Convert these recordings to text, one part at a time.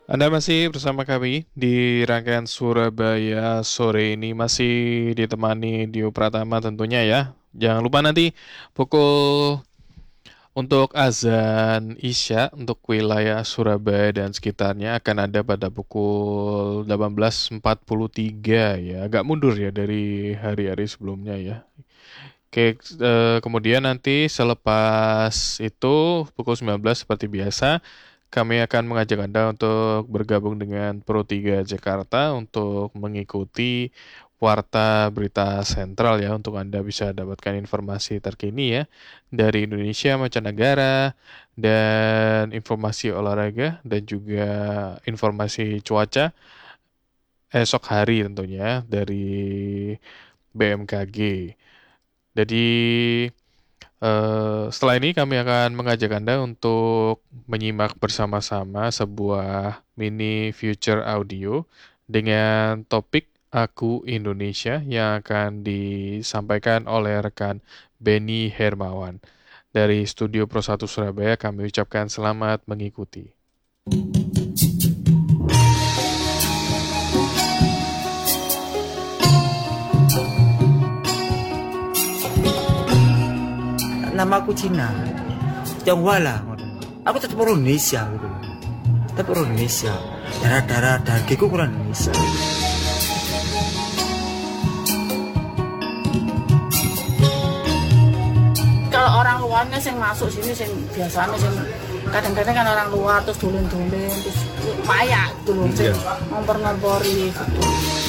Anda masih bersama kami di rangkaian Surabaya sore ini masih ditemani Dio Pratama tentunya ya. Jangan lupa nanti pukul untuk azan Isya untuk wilayah Surabaya dan sekitarnya akan ada pada pukul 18.43 ya. Agak mundur ya dari hari-hari sebelumnya ya. Oke, kemudian nanti selepas itu pukul 19 seperti biasa, kami akan mengajak Anda untuk bergabung dengan Pro 3 Jakarta untuk mengikuti Warta Berita Sentral ya, untuk Anda bisa dapatkan informasi terkini ya dari Indonesia, mancanegara, dan informasi olahraga, dan juga informasi cuaca esok hari tentunya dari BMKG. Jadi setelah ini kami akan mengajak Anda untuk menyimak bersama-sama sebuah mini future audio dengan topik Aku Indonesia yang akan disampaikan oleh rekan Benny Hermawan. Dari Studio Pro 1 Surabaya kami ucapkan selamat mengikuti. Nama aku Cina, Tionghoa lah. Aku tetap orang Indonesia gitu. Tetap orang Indonesia. Darah dagingku kurang Indonesia. Kalau orang luarnya yang masuk sini, yang biasanya yang kadang-kadang kan orang luar terus dolen-dolen terus payah gitu loh, ngompor-ngompori gitu.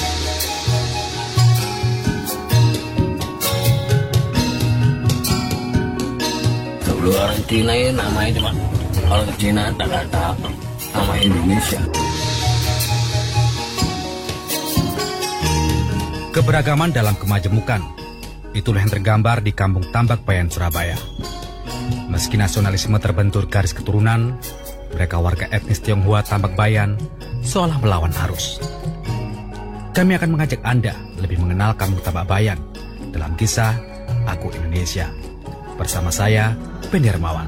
Kalau orang Cina ya namanya cuma kalau Cina tak ada nama Indonesia. Keberagaman dalam kemajemukan, itulah yang tergambar di Kampung Tambak Bayan, Surabaya. Meski nasionalisme terbentur garis keturunan, mereka warga etnis Tionghoa Tambak Bayan seolah melawan arus. Kami akan mengajak Anda lebih mengenal Kampung Tambak Bayan dalam kisah Aku Indonesia. Bersama saya, Benny Hermawan.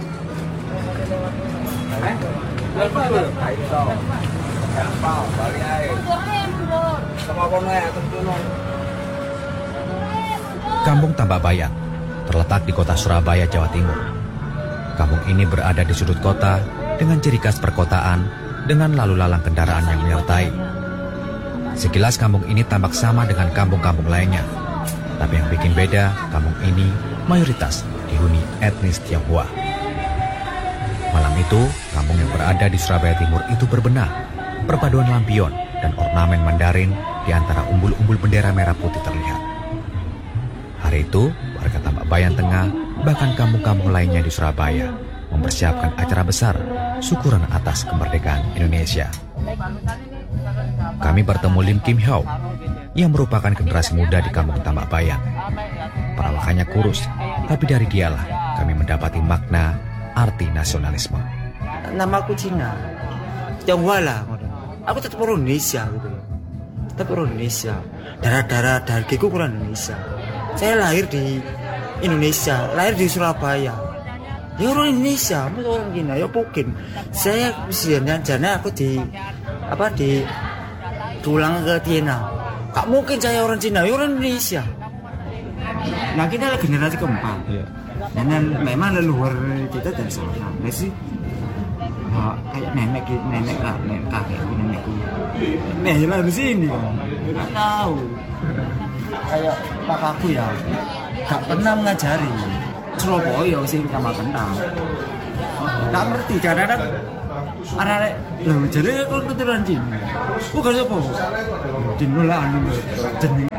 Kampung Tambak Bayan terletak di kota Surabaya, Jawa Timur. Kampung ini berada di sudut kota dengan ciri khas perkotaan dengan lalu lalang kendaraan yang menyertai. Sekilas kampung ini tampak sama dengan kampung-kampung lainnya. Tapi yang bikin beda, kampung ini mayoritas dihuni etnis Tionghoa. Malam itu, kampung yang berada di Surabaya Timur itu berbenah. Perpaduan lampion dan ornamen Mandarin di antara umbul-umbul bendera merah putih terlihat. Hari itu, warga Tambak Bayan Tengah, bahkan kampung-kampung lainnya di Surabaya, mempersiapkan acara besar syukuran atas kemerdekaan Indonesia. Kami bertemu Lim Kim Hyo yang merupakan generasi muda di Kampung Tambak Bayan. Perawakannya kurus, tapi dari dialah kami mendapati makna arti nasionalisme. Nama aku Cina, Tionghoa lah. Aku tetap orang Indonesia gitu. Tetap orang Indonesia. Darah dagingku kurang Indonesia. Saya lahir di Indonesia, lahir di Surabaya. Ya orang Indonesia, bukan orang Cina. Ya mungkin saya jana aku di tulang ke Tiena. Gak mungkin saya orang Cina, ya orang Indonesia. Nah kita adalah generasi keempat. Dan memang leluhur kita dari sana. Nah sih, kayak nenekku, nenekku. Nih lah di sini. Nggak tahu. Kayak papaku ya, gak pernah mengajari. Surabaya sih sama kenal. Gak ngerti karena anak-anak loh jadi kalau keturunan Cina bukan siapa Cina lah jeneng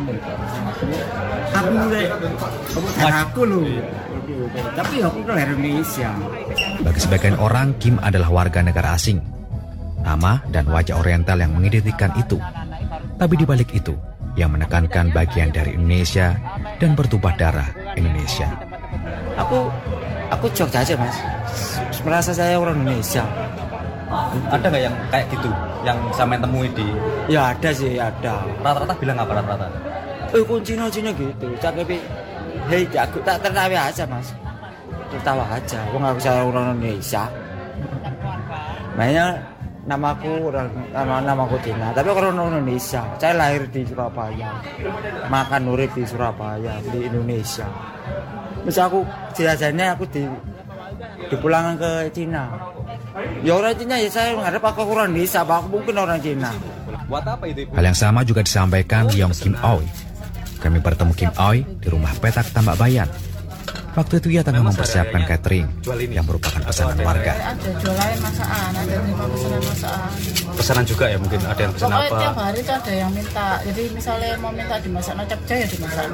aku loh tapi aku lahir Indonesia. Bagi sebagian orang, Kim adalah warga negara asing. Nama dan wajah oriental yang mengidentikan itu. Tapi di balik itu, yang menekankan bagian dari Indonesia dan bertumpah darah Indonesia. Aku Jogja aja mas, merasa saya orang Indonesia. Ada nggak yang kayak gitu, yang sama temui di? Ya ada sih, ada. Rata-rata bilang apa rata-rata? Cina gitu, tapi hei aku tak tertawa aja mas, tertawa aja. Aku nggak bisa orang Indonesia. Makanya namaku Cina, tapi orang Indonesia. Saya lahir di Surabaya, makan urip di Surabaya, di Indonesia. Terus aku jajannya aku dipulangkan ke Cina. Ya orang Cina ya saya ngarep aku orang Indonesia, aku mungkin orang Cina. Buat apa itu, Ibu? Hal yang sama juga disampaikan Yong Kim Oi. Kami bertemu Kim Oi di rumah petak Tambak Bayan. Waktu itu ia tengah mempersiapkan catering yang merupakan pesanan warga. Ada jualan masakan, ada terima pesanan masakan. Pesanan juga ya, mungkin ada yang pesan Pokoknya apa? tiap hari itu ada yang minta. Jadi misalnya mau minta dimasak capcay ya dimasak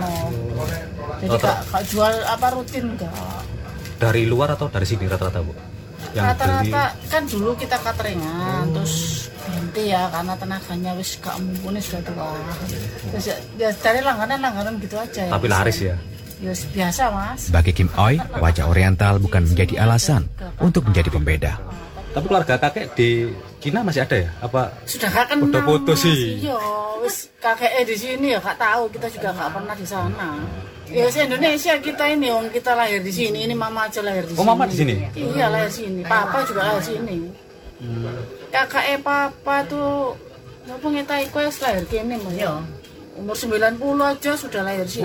Jadi gak jual apa rutin enggak. Dari luar atau dari sini rata-rata, Bu? Yang Rata-rata kan dulu kita cateringan, terus berhenti ya karena tenaganya wis gak mumpuni sudah tua. Terus ya dari langganan gitu aja ya. Tapi laris ya. Ya biasa Mas. Bagi Kim Oi, wajah oriental bukan menjadi alasan untuk menjadi pembeda. Tapi keluarga kakek di Cina masih ada ya? Apa Sudah gak kenal. udah foto Mas. sih? Iya, wis kakeknya di sini ya gak tahu, kita juga gak pernah di sana. Ya se-Indonesia kita ini, wong kita lahir di sini. Ini mama aja lahir di sini. Oh, mama di sini? Iya, lahir sini. Papa juga lahir sini. Kakaknya papa tuh apa ngetai kue lahir kene Mas. Ya. Umur 90 aja sudah lahir sini.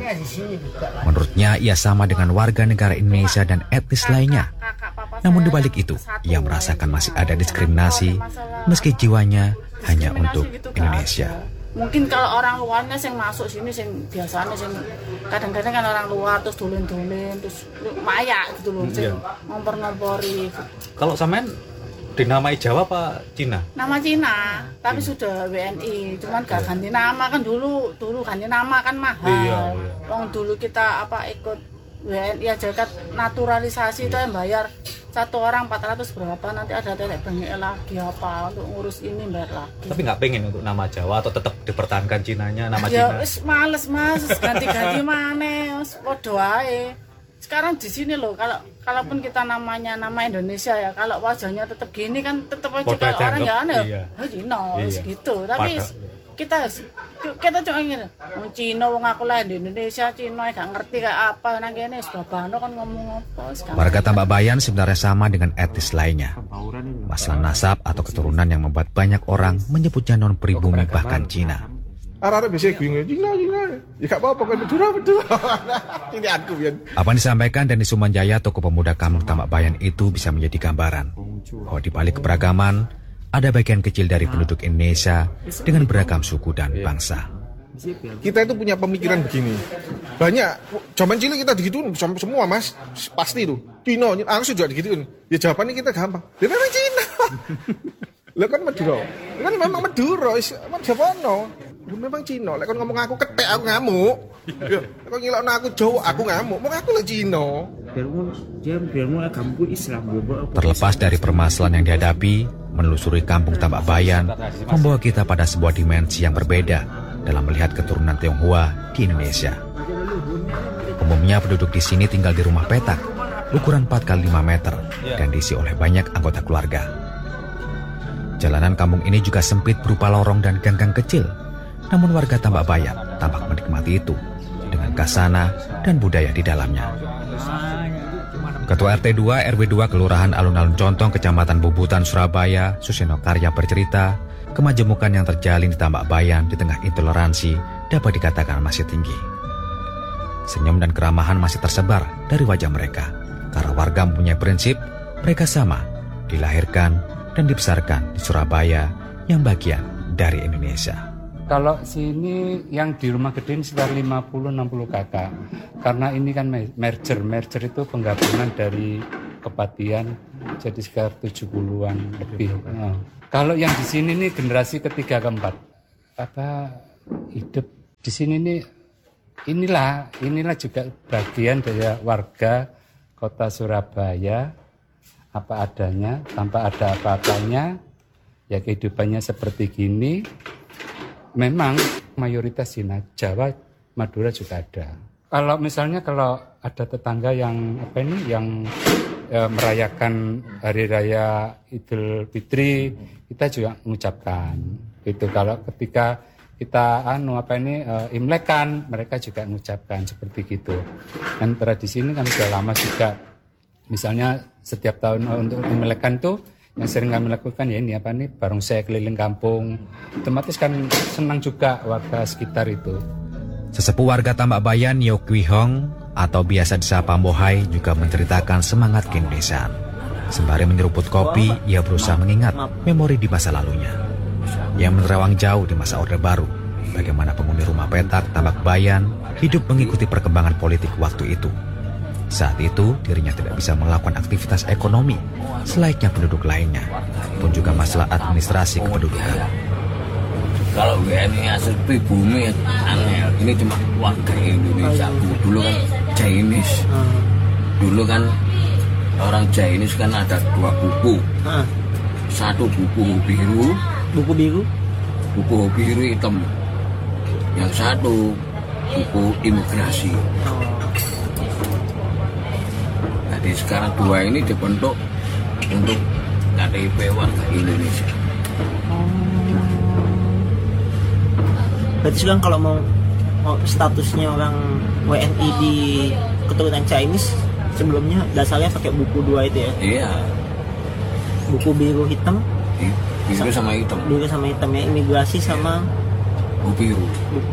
Menurutnya, ia sama dengan warga negara Indonesia dan etnis lainnya. Namun dibalik itu, ia merasakan masih ada diskriminasi meski jiwanya hanya untuk Indonesia. Mungkin kalau orang luarnya yang masuk sini yang biasanya yang kadang-kadang kan orang luar terus dolen-dolen terus mayak gitu loh, Iya. ngompor-ngompori. Kalau sampean dinamai Jawa apa Cina? Nama Cina, tapi sudah WNI, cuman gak ganti nama kan dulu ganti nama kan mahal. Iya. Wong dulu kita ikut WNI aja kan naturalisasi itu yang bayar satu orang 400 berapa, nanti ada tetek bengek lagi apa untuk ngurus ini bayar lagi. Tapi nggak pengen untuk nama Jawa atau tetap dipertahankan Cinanya, nama Ya Cina? wis males Mas, ganti-ganti maneh, wis padha wae. Sekarang di sini loh, kalaupun kita namanya nama Indonesia ya, kalau wajahnya tetap gini kan tetap aja Podo kalau aja orang ya anggap, aneh, iya. Cina wis Iya. gitu. Tapi kita cuma ingin wong Cina, wong aku lahir di Indonesia, Cina gak ngerti kayak apa nang kene wis babano kan ngomong apa wis gak Warga Tambak Bayan sebenarnya sama dengan etnis lainnya. Masalah nasab atau keturunan yang membuat banyak orang menyebutnya non pribumi bahkan Cina. Arah-arah biasanya bingung, Cina. Ya gak apa-apa kan, betul. Ini aku ya. Apa yang disampaikan Denny Sumanjaya, tokoh pemuda Kampung Tambak Bayan itu bisa menjadi gambaran bahwa di balik keberagaman, ada bagian kecil dari penduduk Indonesia dengan beragam suku dan bangsa. Kita itu punya pemikiran begini. Banyak, zaman cilik kita digituin semua Mas. Pasti itu. Cina, aku juga digituin. Ya jawabannya kita gampang. Dia memang Cina. Lah kan Madura. Kan memang Madura, Javano. Memang Cina. Lah kan ngomong aku ketek aku ngamuk. Ya, kok ngilokno aku Jawa, aku ngamuk. Mau aku lah Cina. Biarmu agamaku Islam. Terlepas dari permasalahan yang dihadapi, menelusuri Kampung Tambak Bayan membawa kita pada sebuah dimensi yang berbeda dalam melihat keturunan Tionghoa di Indonesia. Umumnya penduduk di sini tinggal di rumah petak, ukuran 4x5 meter, dan diisi oleh banyak anggota keluarga. Jalanan kampung ini juga sempit berupa lorong dan gang-gang kecil, namun warga Tambak Bayan tampak menikmati itu dengan kasana dan budaya di dalamnya. Ketua RT 2 RW 2 Kelurahan Alun-Alun Contong, Kecamatan Bubutan, Surabaya, Suseno Karya bercerita, kemajemukan yang terjalin di Tambak Bayan di tengah intoleransi dapat dikatakan masih tinggi. Senyum dan keramahan masih tersebar dari wajah mereka, karena warga mempunyai prinsip mereka sama, dilahirkan dan dibesarkan di Surabaya yang bagian dari Indonesia. Kalau sini yang di rumah gede ini sekitar 50-60 kakak. Karena ini kan merger itu penggabungan dari kepatian, jadi sekitar 70-an lebih. Nah, kalau yang di sini nih generasi ketiga keempat. Hidup di sini nih inilah juga bagian dari warga kota Surabaya apa adanya, tanpa ada apa-apanya. Ya kehidupannya seperti gini. Memang mayoritas Cina, Jawa, Madura juga ada. Kalau misalnya ada tetangga yang merayakan hari raya Idul Fitri, kita juga mengucapkan. Gitu. Kalau ketika kita Imlek kan, mereka juga mengucapkan seperti gitu. Dan tradisi ini kan sudah lama juga. Misalnya setiap tahun untuk Imlek kan tuh yang sering kami lakukan ya ini apa nih, barongsai keliling kampung. Otomatis kan senang juga warga sekitar itu. Sesepuh warga Tambak Bayan Nio Kwi Hong atau biasa disapa Mbohai juga menceritakan semangat keindonesiaan. Sembari menyeruput kopi, ia berusaha mengingat memori di masa lalunya. Yang menerawang jauh di masa Orde Baru, bagaimana penghuni rumah petak Tambak Bayan hidup mengikuti perkembangan politik waktu itu. Saat itu, dirinya tidak bisa melakukan aktivitas ekonomi selayaknya penduduk lainnya, pun juga masalah administrasi kependudukan. Kalau WNI hasil pribumi angel, ini cuma warga Indonesia. Dulu kan Chinese, dulu kan orang Chinese kan ada 2 buku, satu buku biru, buku biru hitam, yang satu buku imigrasi. Jadi sekarang 2 ini dibentuk untuk KTP warga Indonesia. Berarti sekarang kalau mau statusnya orang WNI di keturunan Chinese, sebelumnya dasarnya pakai buku 2 itu ya? Iya. Buku biru hitam? Biru sama hitam. Biru sama hitam ya, imigrasi sama biru.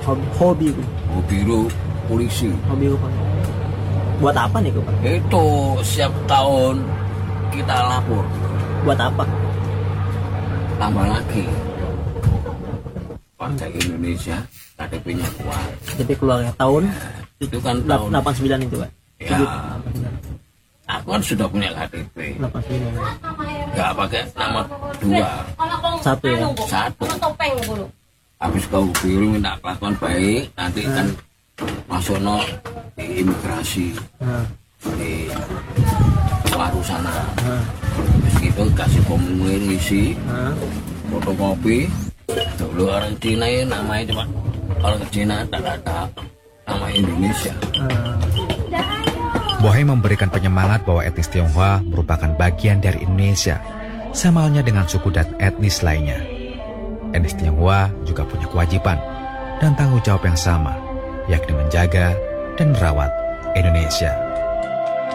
Biru polisi. Biru. Buat apa nih Pak? Itu setiap tahun kita lapor. Buat apa? Tambah lagi. Warga Indonesia KTP-nya keluar. KTP keluar ya tahun? Itu kan tahun 89 itu Pak? Ya. Aku kan sudah punya KTP. 89. Gak pakai nama 2. Satu ya? Satu. Habis kau biru minta kelakuan baik, nanti kan masuk di imigrasi, di Waru sana. Terus gitu kasih formulir isi, fotokopi. Dulu orang Cina ya namanya cuma orang Cina tak ada nama Indonesia. Mbohai memberikan penyemangat bahwa etnis Tionghoa merupakan bagian dari Indonesia, sama halnya dengan suku dan etnis lainnya. Etnis Tionghoa juga punya kewajiban dan tanggung jawab yang sama, yakni menjaga dan merawat Indonesia.